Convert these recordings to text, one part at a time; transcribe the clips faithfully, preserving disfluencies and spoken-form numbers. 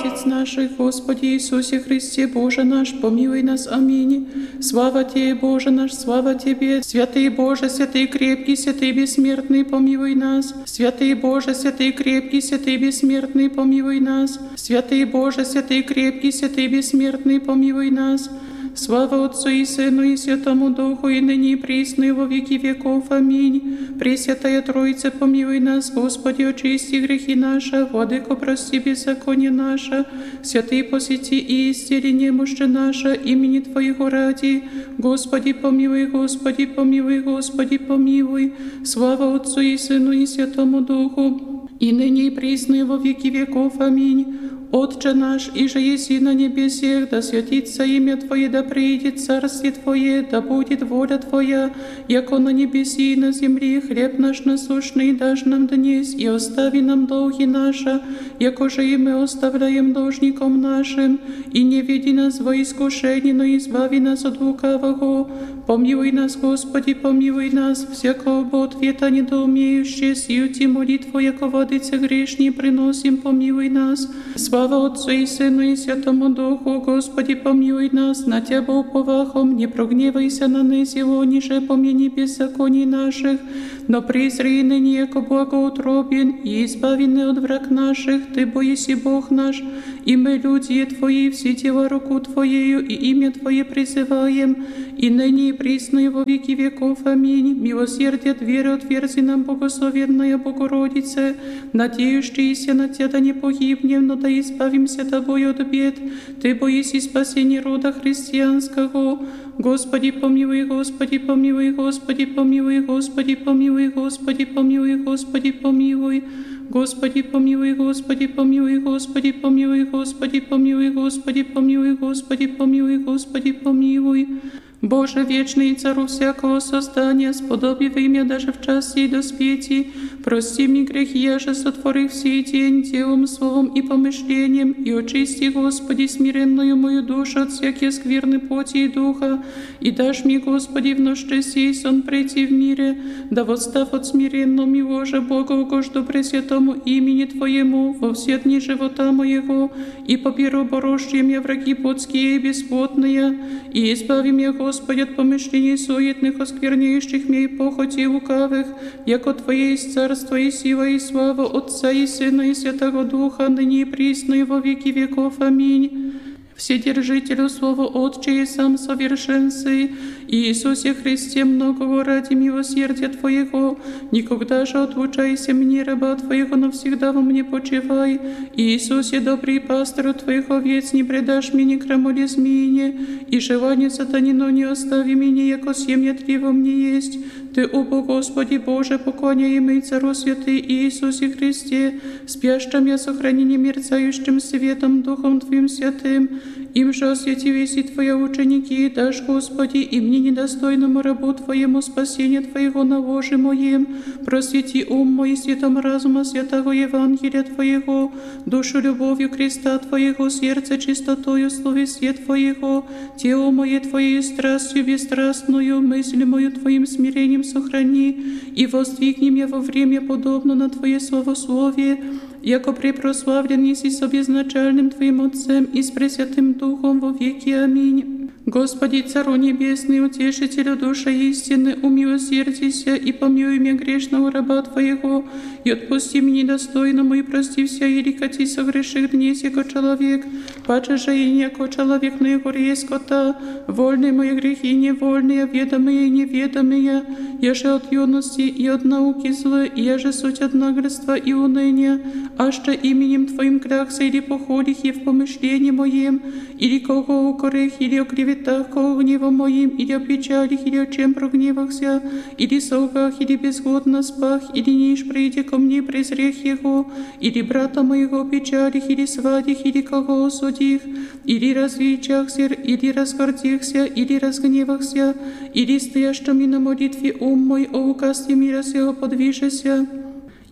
Отец наших, Господи Иисусе Христе, Боже наш, помилуй нас. Аминь. Слава Тебе, Боже наш, слава Тебе. Святый Боже, святый крепкий, святый бессмертный, помилуй нас. Святый Боже, святый крепкий, святый бессмертный, помилуй нас. Святый Боже, святый крепкий, святый бессмертный, помилуй нас. Слава Отцу и Сыну и Святому Духу, и ныне и присно, и во веки веков. Аминь. Пресвятая Троица, помилуй нас, Господи, очисти грехи наши, Владыко, прости беззаконие наше, святый посети и исцели немощи наше, имени Твоего ради. Господи, помилуй, Господи, помилуй, Господи, помилуй. Слава Отцу и Сыну и Святому Духу, и ныне и присно, и во веки веков. Аминь. Отче наш, иже еси на небесех, да святится имя Твое, да приидет царствие Твое, да будет воля Твоя, яко на небеси и на земле. Хлеб наш насущный дашь нам днесь, и остави нам долги наши, яко же и мы оставляем должником нашим, и не веди нас во искушение, но избави нас от лукавого. Помилуй нас, Господи, помилуй нас, всякого бы ответа недоумеющие, сию Ти молитву, яко владыце грешни приносим, помилуй нас. Слава Отцу и Сыну и Святому Духу, Господи, помилуй нас, на Тебя уповахом, не прогневайся на нас его, ниже помяни беззаконий наших, но презри ныне, яко благоутробен, и избавены от враг наших, Ты боиси Бог наш, и мы, люди Твои, все дела руку Твоею, и имя Твое призываем, и ныне и присно, и во веки веков. Аминь. Милосердие от веры отверзи нам, благословенная Богородице, надеющиеся на Тебя, да не погибнем, но да избавимся Тобою от бед. Ты боиси спасения рода христианского. Господи, помилуй, Господи, помилуй, Господи, помилуй, Господи, помилуй, Господи, помилуй, Господи, помилуй. Господи, помилуй, Господи, помилуй, Господи, помилуй, Господи, помилуй, Господи, помилуй, Господи, помилуй, Господи, помилуй. Боже, вечный и цару всякого создания, сподоби в имя даже в час сей доспети, прости мне грехи, я же сотворив сей день делом, словом и помышлением, и очисти, Господи, смиренную мою душу от всякие скверны плоти и духа, и дашь мне, Господи, в ночь сей сон прийти в мире, да восстав от смиренного его же Бога угожду пресвятому имени Твоему во все дни живота моего, и поберу борощем я враги плотские и бесплотные, и избави меня, Господи, Господи, от помышлений суетных, оскверняющих мне и похоти лукавых, яко Твое есть царство и сила и слава Отца и Сына и Святого Духа, ныне и присно и во веки веков. Аминь. Вседержителю Слово Отче и сам совершенствуй, Иисусе Христе, многого ради милосердия Твоего, никогда же отлучайся мне, раба Твоего, навсегда во мне почивай. Иисусе, добрый пастор Твоих овец, не предашь мне ни крамоле змеине, и желание сатанину не остави меня, яко семя Три во мне есть. Ты, о Господи Боже, поклоняемый Цару Святый Иисусе Христе, спящим я сохранение мерцающим светом Духом Твоим Святым, им же осветились и Твои ученики, дашь, Господи, и мне недостойному рабу Твоему спасения Твоего на ложе моем, просвети ум мой светом разума святого Евангелия Твоего, душу любовью креста Твоего, сердце чистотою словесия Твоего, тело мое Твоей страстью бесстрастную, мысль мою Твоим смирением сохрани, и воздвигни меня во время подобно на Твое словословие, яко препрославлен еси с обезначальным Твоим Отцем и с Пресвятым Духом во веки. Аминь. Господи, Цару Небесный, Утешителю души истины, умилосердися и помилуй меня грешного раба Твоего, и отпусти мне недостойному, и прости вся еликоти согреших днесь, яко человек, паче же и не яко человек, но яко есть кота, вольные мои грехи, невольные, ведомые и неведомые, я же от юности и от науки злы, я же суть от наглядства и уныния, аж то именем Твоим крахся или походих и в помышлении моем, или кого укорих, или о клеветах, кого гневом моим, или о печалях, или о чем прогневахся, или солгах, или безгодно спах, или ниш прийде ко мне презрех его, или брата моего печалих, или свадих, или кого осудих, или развечахся, или разгордихся, или разгневахся, или стоящими на молитве ум мой, о указе мира сего подвижеся.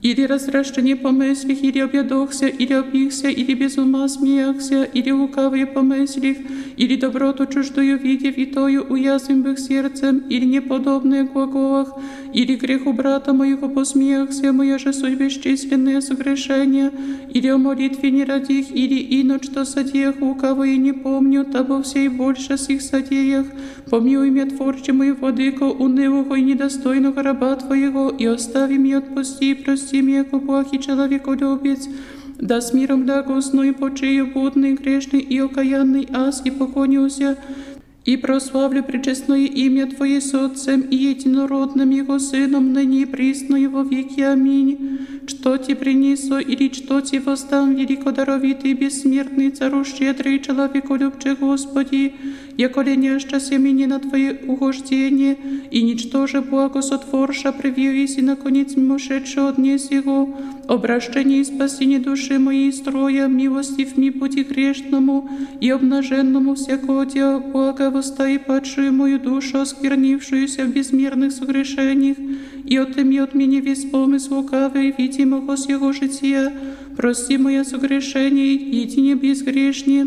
или развращение помыслих, или объедохся, или опихся, или без ума смеяхся, или лукавые помыслих, или доброту чуждую видев, и тою уязвим их сердцем, или неподобные глаголах, или греху брата моего посмеяхся, моя же суть бесчисленные согрешения, или о молитве не родих, или ино, что содеях лукавые не помню, табо всей больше с их содеях, помилуй меня, творче мой владыко, унылого и недостойного раба Твоего, и остави меня, отпусти, прости меня, яко плохий человеколюбец, да с миром благостно и почию будный, грешный и окаянный аз, и поклонился, и прославлю пречестное имя Твое с Отцем и единородным Его Сыном, ныне и присно и во веки. Аминь. Что Ти принесу, или что Ти воздам, великодаровитый, бессмертный, цару щедрый, человеколюбче Господи, яко леняща семени на Твое угождение, и ничто же благо сотворша, привились и наконец мимошедше от дней сего, обращение и спасение души моей строя, милостив ми пути грешному и обнаженному всякого дела блага, востай падшую мою душу, осквернившуюся в безмерных согрешениях, и отыми от меня весь помысл лукавый, видимого с его жития, прости моя согрешение, едине безгрешнее.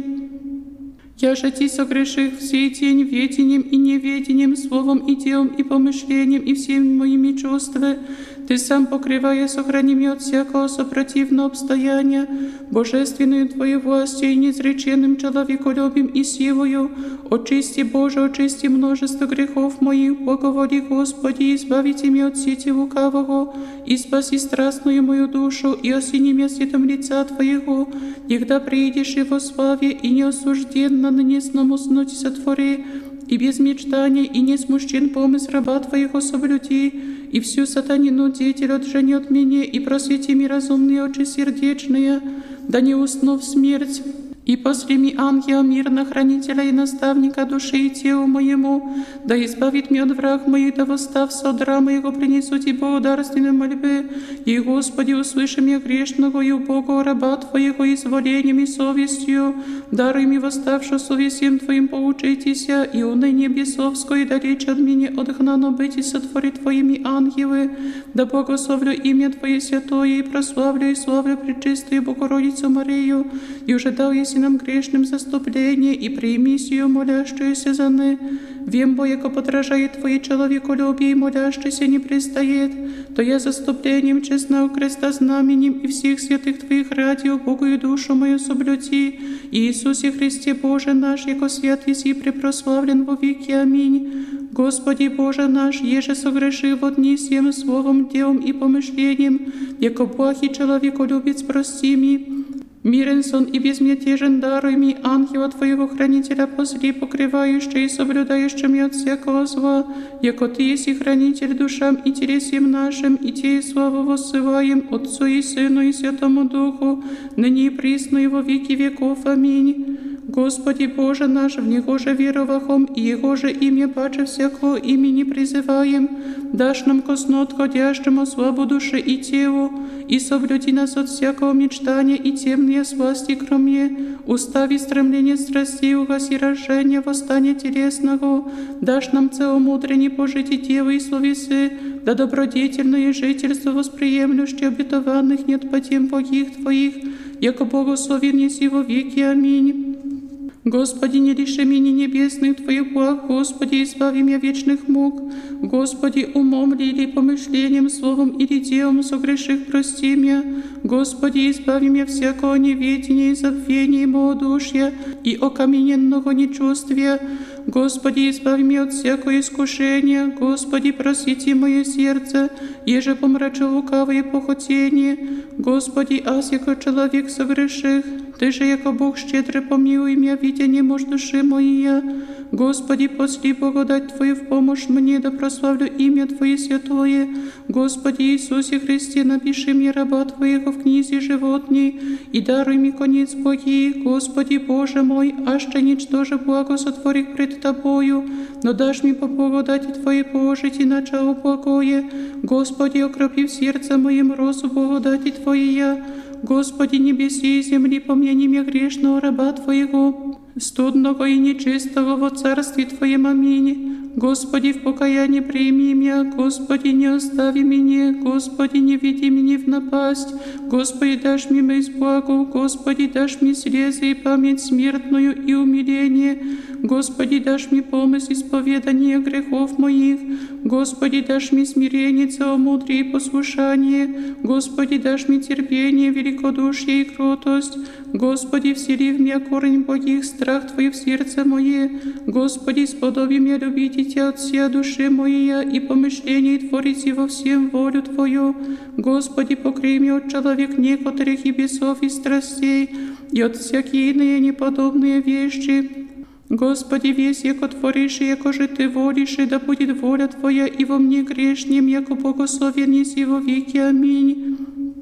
Я же Ти согреших всей день ведением и неведением, словом и делом и помышлением и всеми моими чувствами. Ты сам, покрывая, сохрани меня от всякого сопротивного обстояния, божественную Твою властью и неизреченным человеколюбием и силою. Очисти, Боже, очисти множество грехов моих, благоволи, Господи, избавите меня от сети лукавого, и спаси страстную мою душу, и осени меня светом лица Твоего, когда приидешь Его славе, и неосужденно на несном сноте сотвори, и без мечтаний, и не смущен помысл раба Твоего соблюди, и всю сатанину деятель отжени от меня, и просвети ми разумные очи сердечные, да не усну в смерть. И после ми ангела мирно, хранителя и наставника души и телу моему, да избавит меня от враг моих, да восстав содра моего, принесу Ти благодарственные мольбы. И, Господи, услыши меня грешного и убогого раба Твоего изволением и совестью, даруй ми восставшую совестием Твоим поучитеся, и уныние бесовское далече от меня отгнано быть, и сотвори Твоими ангелы, да благословлю имя Твое святое, и прославлю и славлю пречистую Богородицу Марию, и уже дал еси нам грешным заступление, и прими сию молящуюся за ны. Вем, бо яко подражает Твое человеколюбие, и молящийся не пристает, то я заступлением честного креста знаменем и всех святых Твоих ради убогую душу мою соблюди. Иисусе Христе Боже наш, яко свят еси и препрославлен во веки. Аминь. Господи Боже наш, еже согреши во дни всем словом, делом и помышлением, яко плохий человеколюбец, прости ми. Мирен сон и безмятежен даруй ми ангела Твоего хранителя позри, покрывающий и соблюдающий меня от всякого зла, яко Ты еси хранитель душам и телесем нашим, и Тебе славу воссылаем Отцу и Сыну и Святому Духу, ныне и присно и во веки веков. Аминь. Господи Боже наш, в Него же веровахом, и Его же имя паче всякого имени призываем, дашь нам косно отходящему славу души и телу, и соблюди нас от всякого мечтания и темные сласти, кроме устави стремления страстей, угаси рождения, восстания телесного, дашь нам целомудрение пожить и дело и словесы, да добродетельное жительство восприемлющее обетованных нет по тем Богих Твоих, яко благословен еси во веки. Аминь. Господи, не лиши меня небесных Твоих благ, Господи, избави меня вечных мук. Господи, умом ли или помышлением, словом или делом согреших, прости меня. Господи, избави меня всякого неведения и забвения и малодушия и окамененного нечувствия. Господи, избави меня от всякого искушения. Господи, просвети мое сердце, еже помрачу лукавые похотения. Господи, аз яко человек согреших, Ты же, яко Бог щедрый, помилуй меня, видя немощь души моей. Господи, посли благодать Твою в помощь мне, да прославлю имя Твое святое. Господи Иисусе Христе, напиши мне раба Твоего в книзе животней, и даруй мне конец Богий. Господи Боже мой, аще ничтоже благо сотворих пред Тобою, но дашь мне по благодати Твоей положить и начало благое. Господи, окропи в сердце моем росу благодати Твоей. Господи, небеси и земли, помяни меня грешного раба Твоего, студного и нечистого во царстве Твоем. Аминь. Господи, в покаянии прими меня, Господи, не остави меня, Господи, не веди меня в напасть, Господи, дашь мне избаву, Господи, дашь мне слезы и память смертную и умиление, Господи, дашь мне помощь исповедания грехов моих, Господи, дашь мне смирение, целомудрие и послушание, Господи, дашь мне терпение, великодушие и кротость, Господи, всели в меня корень благих, страх Твой в сердце мое, Господи, сподоби меня любить Тебя от всей души моей и помышления творить во всем волю Твою, Господи, покрой меня от человек некоторых и бесов и страстей, и от всякие иные неподобные вещи. Господи, весь, яко творишь, и яко же Ты волишь, и да будет воля Твоя и во мне грешнем, яко благословен еси во веки. Аминь.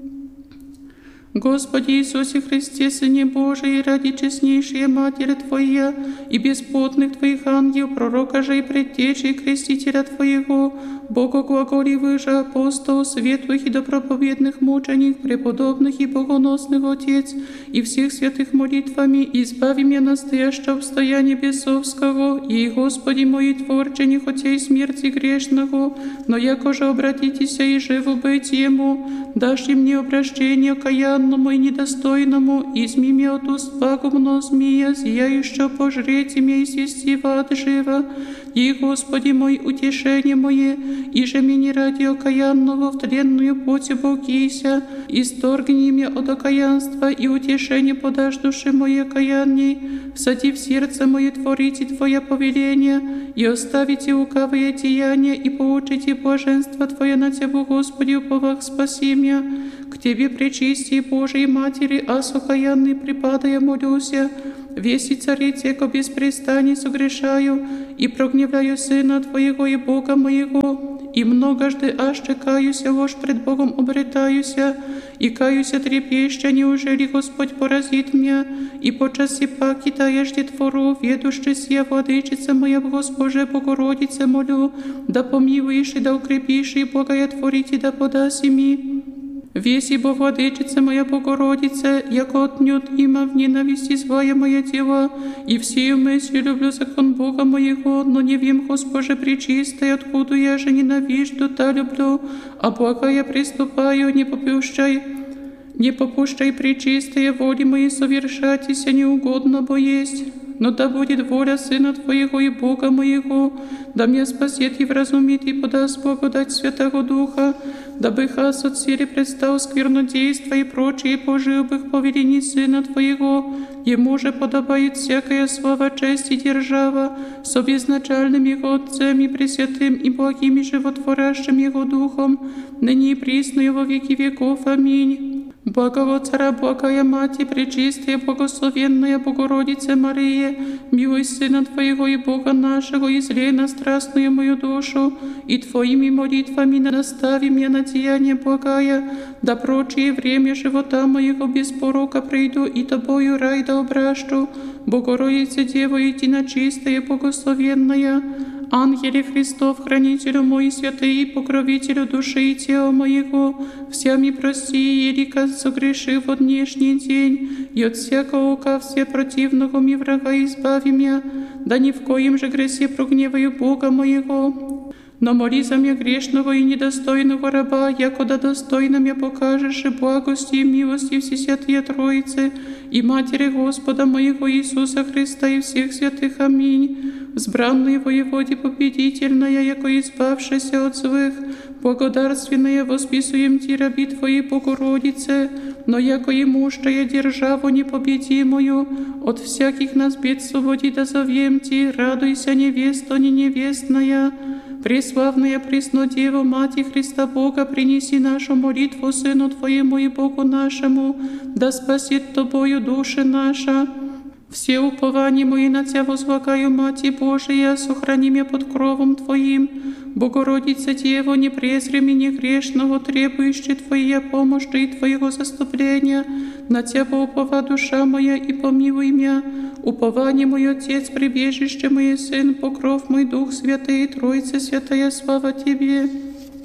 Господи Иисусе Христе, Сыне Божий, ради честнейшей Матери Твоя и бесплотных Твоих ангелов, пророка же и предтечи и крестителя Твоего, Бога глаголивых же апостолов, светлых и доброповедных мученик, преподобных и богоносных Отец, и всех святых молитвами, избави меня настоящего обстояния бесовского, и, Господи мой, Творче, не хотей смерти грешного, но яко же обратитеся и живо быть Ему, дашь и мне обращение окаянному и недостойному, изми меня от уст пагубного змея, зияющего пожрете меня и свести в ад живо, и, Господи мой, утешение мое, и же мне ради окаянного в тленную плоть оболкися, исторгни меня от окаянства, и утешение подашь душе моей окаянней, всади в сердце мое творите Твое повеление, и оставите лукавые деяния, и получите блаженство Твое на Тебя, Господи, уповах спаси меня. К Тебе, пречистей Божией Матери, ас окаянный припадая молюся, весь и цариц, яко без престаний согрешаю, и прогневляю Сына Твоего и Бога моего, и многожды аж каюся, ложь пред Богом обретаюся, и каюся трепеща, неужели Господь поразит меня, и по часе паки таежде твору, ведущий сия владычица моя, Госпоже Богородице молю, да помилуешь и да укрепишь, и благая творите, да подаси ми. Веси, бо владычица моя Богородица, яко отнюдь има в ненависти злая моя дела, и всею мыслью люблю закон Бога моего, но не вем, Госпоже пречистой, откуда я же ненавижду, та люблю, а благая приступаю, не попущай, не попущай пречистые воли мои совершатися неугодно, бо есть. Но да будет воля Сына Твоего и Бога моего, да меня спасет и вразумит и подаст благодать Святого Духа, дабы хас от силы предстал сквернодейства и прочие пожил бы по велении Сына Твоего. Ему же подобает всякая слава, честь и держава, с обезначальным Его Отцем и Пресвятым и благим и животворящим Его Духом, ныне и присно и во веки веков. Аминь. Благого Цара, благая Мати, пречистая, благословенная Богородице Мария, милуй Сына Твоего и Бога нашего, излей на страстную мою душу, и Твоими молитвами настави меня на деяние благая, да прочее время живота моего без порока прийду, и Тобою рай да обращу, Богородице Дева, едино чистая, благословенная, Ангеле Христов, хранителю мой, святый, покровителю души и тела моего, всеми прости, елика согрешив от днешний день, и от всякого ока все противного ми врага избави меня, да ни в коем же гресе прогневаю Бога моего. Но моли за меня грешного и недостойного раба, якода достойно меня покажешь и благости и милости Всесвятые Троицы и Матери Господа моего Иисуса Христа и всех святых. Аминь. Взбранный воеводе победительная, яко избавшаяся от злых, благодарственная восписуем Ти, раби Твоей Богородице, но яко и мужтая державу непобедимую, от всяких нас бед свободи да зовем Ти, радуйся, невесто не невестная. Преславная Преснодева, Мати Христа Бога, принеси нашу молитву Сыну Твоему и Богу нашему, да спасет Тобою души наша. Все упования мои на Тебя возлагаю, Мати Божия, сохрани меня под кровом Твоим. Богородица Дева, не презри меня грешного, требующей Твоей помощи и Твоего заступления. На Тебя упова душа моя, и помилуй меня. Упование мой Отец, прибежище мой Сын, покров мой Дух Святый, Троица Святая, слава Тебе.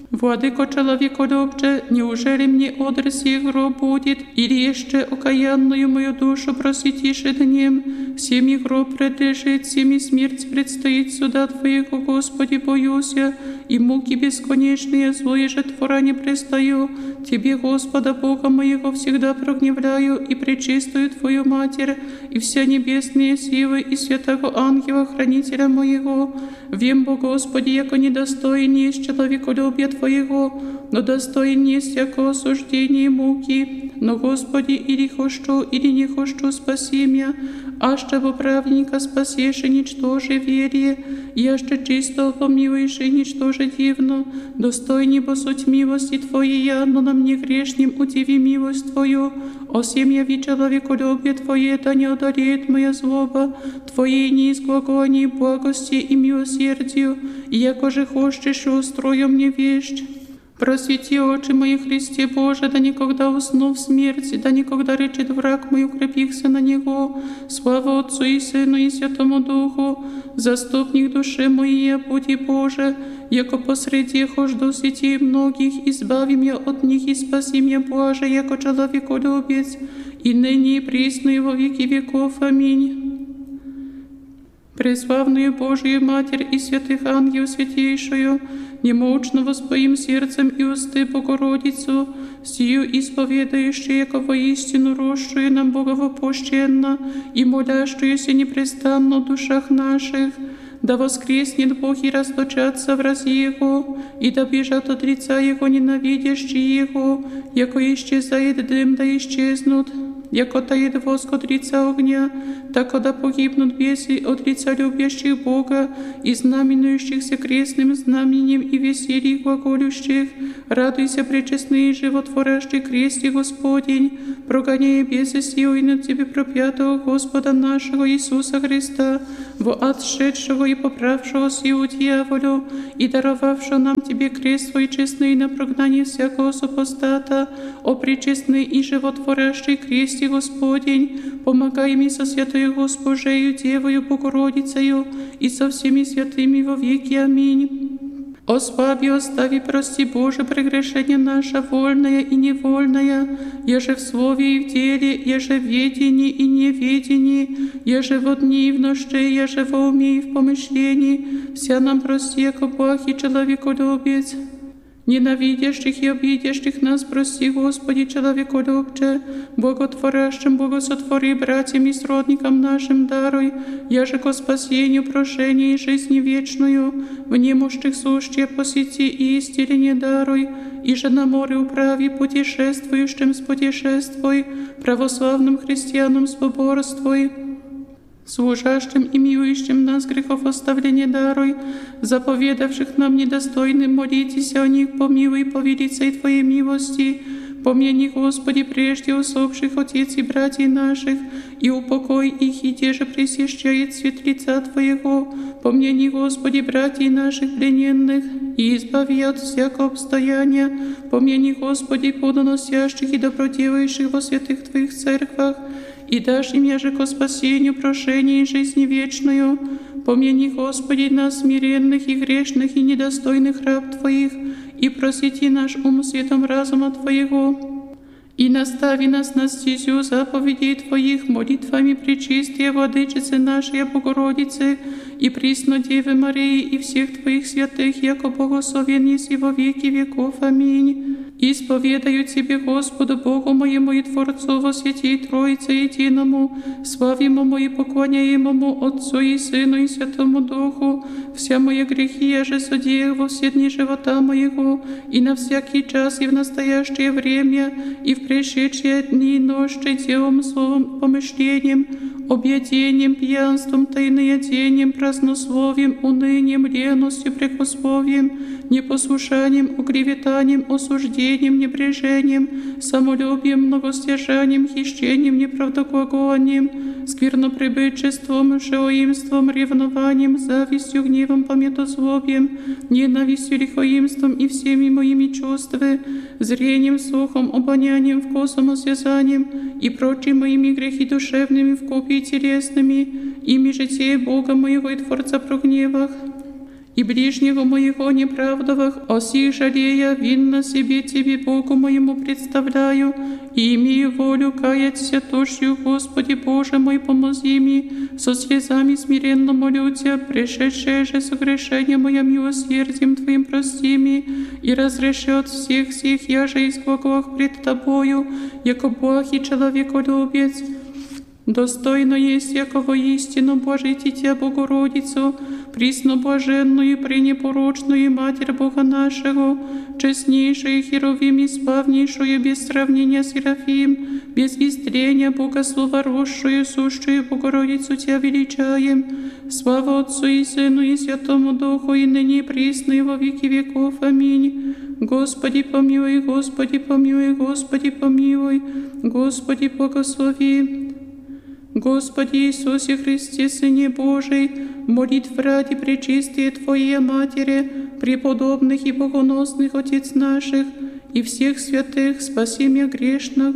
Владыко человеколюбче, неужели мне одр сей гроб будет, или еще окаянную мою душу просветишь днем? Всеми гроб предлежит, всеми смерть предстоит суда Твоего, Господи, боюсь я, и муки бесконечные, злое же твора не пристаю. Тебе, Господа Бога моего, всегда прогневляю, и пречистую Твою Матерь, и все небесные силы, и святого ангела, хранителя моего. Вем, Бо, Господи, яко недостоин есть человеколюбия Твоего, но достоин есть яко осуждение муки. Но, Господи, или хочу, или не хочу, спаси меня, аще во праведника спасешь и ничтоже верие, яще чисто помилуешь и ничтоже дивно, достойни бо суть милости Твоей, но на мне грешним удиви милость Твою. О сем яви человеколюбие Твое, да не одолеет моя злоба, Твоей неизглаголней благости и милосердию, и яко же хочешь, устрою мне вещь. Просвети очи мои, Христе Боже, да никогда усну в смерти, да никогда речет враг мой, укрепихся на Него. Слава Отцу и Сыну и Святому Духу, заступник душе моей, буди Боже, яко посреди хожду сети многих, избави меня от них и спаси меня, Боже, яко человеколюбец, и ныне и присно и во веки веков. Аминь. Преславную Божию Матерь и святых ангел святейшую, немощно воспоим сердцем и усты Богородицу, сию исповедающую, яко воистину росшую нам боговопущенно и молящуюся непрестанно в душах наших, да воскреснет Бог и расточатся врази Его, и да бежат от лица Его ненавидящие Его, яко исчезает дым, да исчезнут. Яко тает воск от лица огня, так когда погибнут бесы от лица любящих Бога и знаменующихся крестным знаменем и веселье глаголющих. Радуйся, пречестный животворящий кресте Господень, прогоняя бесы силой над Тебе пропятого Господа нашего Иисуса Христа, во ад шедшего и поправшего силу дьяволю, и даровавшего нам Тебе крест свой честный на прогнание всякого супостата, о пречестный и животворящий кресте Господень, помогай мне со святою Госпожею Девою Богородицею и со всеми святыми во веки. Аминь. Ослаби, остави, прости, Боже, прегрешение наше, вольное и невольное, еже в слове и в деле, еже в ведении и неведении, еже во дни и в ночи, еже во уме и в помышлении, вся нам прости, яко благ и человеколюбец. Ненавидящих и обидящих нас прости, Господи, человеколюбче, благотворящим благосотвори братьям и сродникам нашим даруй, яже ко спасению, прошению и жизни вечную, в немощных сущие посети и исцеление даруй, и же на море управи путешествующим спутешествуй, православным христианам соборствуй, служащим и милующим нас грехов оставления даруй, заповедавших нам недостойным молитесь о них, помилуй по велицей Твоей милости. Помяни, Господи, прежде усопших отец и братьев наших, и упокой их, и те же пресещает свет лица Твоего. Помяни, Господи, братьев наших плененных, и избави от всякого обстояния. Помяни, Господи, плодоносящих и доброделающих во святых Твоих церквах, и дашь им яже ко спасению, прошению и жизни вечную. Помяни, Господи, нас, смиренных и грешных и недостойных раб Твоих, и просвети наш ум светом разума Твоего. И настави нас на стезю заповедей Твоих молитвами пречистия Владычицы нашей Богородицы и присно Девы Марии и всех Твоих святых, яко благословен еси во веки веков. Аминь. Исповедаю Тебе, Господу Богу моему и Творцу во святей Троице единому, славимому и поклоняемому Отцу и Сыну и Святому Духу, вся мои грехи я же содеял во все дни живота моего, и на всякий час, и в настоящее время, и в пришедшие дни и ночи, делом, словом, помышлением, объедением, пьянством, тайноядением, празднословием, унынием, леностью, прекословием, непослушанием, уклеветанием, осуждением, небрежением, самолюбием, многостяжанием, хищением, неправдоглаголанием, сквернопребычеством, шеоимством, ревнованием, завистью, гневом, пометозлобием, ненавистью, лихоимством и всеми моими чувствами, зрением, слухом, обонянием, вкусом, осязанием и прочими моими грехи душевными, вкупе и телесными, ими житие Бога моего и Творца прогневах. и ближнего моего неправдовых, о сих жалея, винно себе Тебе, Богу моему, представляю, и имею волю каяться тошью, Господи Боже мой, помози мне, со слезами смиренно молю Тебя, пришедшее же согрешение мое милосердием Твоим прости мне, и разреши от всех сих, я же изглагох пред Тобою, яко Бог и человеколюбец. Достойно есть якого истину Божити Тебя, Богородицу, пресноблаженную и пренепорочную Матерь Бога нашего, честнейшую Херовим и славнейшую без сравнения Серафим, без истрения Богослова росшую, сущую Богородицу Тебя величаем. Слава Отцу и Сыну и Святому Духу, и ныне и присно и во веки веков. Аминь. Господи помилуй, Господи помилуй, Господи помилуй, Господи благослови. Господи Иисусе Христе, Сыне Божий, молитв ради пречистия Твоей Матери, преподобных и богоносных Отец наших, и всех святых, спаси меня грешного.